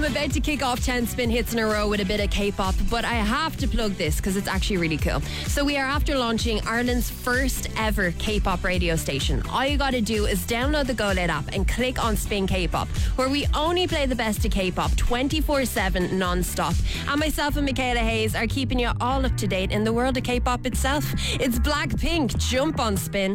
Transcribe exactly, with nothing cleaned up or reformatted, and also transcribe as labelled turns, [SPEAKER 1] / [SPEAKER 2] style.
[SPEAKER 1] about to kick off ten spin hits in a row with a bit of K-pop, but I have to plug this because it's actually really cool. So we are after launching Ireland's first ever K-pop radio station. All you got to do is download the GoLed app and click on Spin K-pop, where we only play the best of K-pop twenty-four seven non-stop. And myself and Michaela Hayes are keeping you all up to date in the world of K-pop itself. It's Blackpink. Jump on Spin.